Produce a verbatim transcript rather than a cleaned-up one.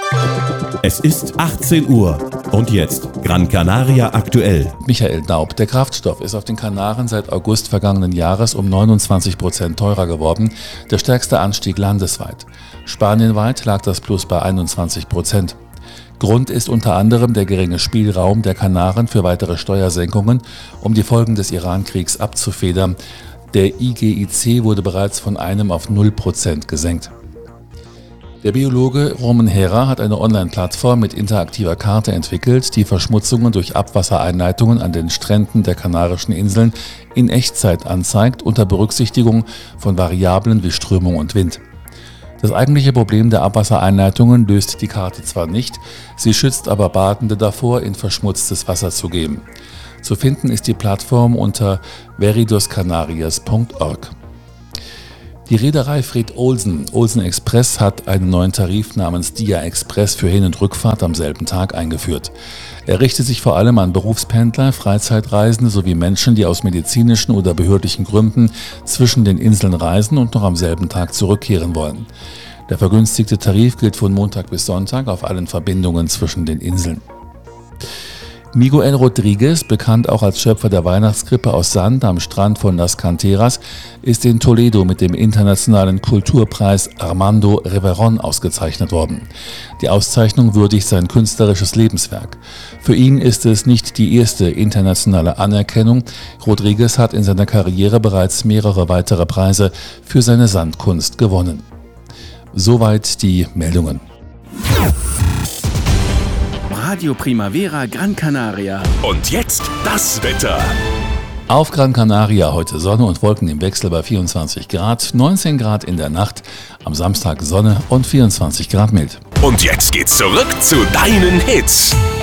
Es ist achtzehn Uhr und jetzt Gran Canaria aktuell. Michael Daub, der Kraftstoff ist auf den Kanaren seit August vergangenen Jahres um neunundzwanzig Prozent teurer geworden, der stärkste Anstieg landesweit. Spanienweit lag das Plus bei einundzwanzig Prozent. Grund ist unter anderem der geringe Spielraum der Kanaren für weitere Steuersenkungen, um die Folgen des Iran-Kriegs abzufedern. Der I G I C wurde bereits von einem auf null Prozent gesenkt. Der Biologe Roman Hera hat eine Online-Plattform mit interaktiver Karte entwickelt, die Verschmutzungen durch Abwassereinleitungen an den Stränden der Kanarischen Inseln in Echtzeit anzeigt, unter Berücksichtigung von Variablen wie Strömung und Wind. Das eigentliche Problem der Abwassereinleitungen löst die Karte zwar nicht, sie schützt aber Badende davor, in verschmutztes Wasser zu gehen. Zu finden ist die Plattform unter veridoscanarias punkt org. Die Reederei Fred Olsen, Olsen Express, hat einen neuen Tarif namens Dia Express für Hin- und Rückfahrt am selben Tag eingeführt. Er richtet sich vor allem an Berufspendler, Freizeitreisende sowie Menschen, die aus medizinischen oder behördlichen Gründen zwischen den Inseln reisen und noch am selben Tag zurückkehren wollen. Der vergünstigte Tarif gilt von Montag bis Sonntag auf allen Verbindungen zwischen den Inseln. Miguel Rodriguez, bekannt auch als Schöpfer der Weihnachtskrippe aus Sand am Strand von Las Canteras, ist in Toledo mit dem internationalen Kulturpreis Armando Reverón ausgezeichnet worden. Die Auszeichnung würdigt sein künstlerisches Lebenswerk. Für ihn ist es nicht die erste internationale Anerkennung. Rodriguez hat in seiner Karriere bereits mehrere weitere Preise für seine Sandkunst gewonnen. Soweit die Meldungen. Radio Primavera Gran Canaria. Und jetzt das Wetter. Auf Gran Canaria heute Sonne und Wolken im Wechsel bei vierundzwanzig Grad, neunzehn Grad in der Nacht, am Samstag Sonne und vierundzwanzig Grad mild. Und jetzt geht's zurück zu deinen Hits.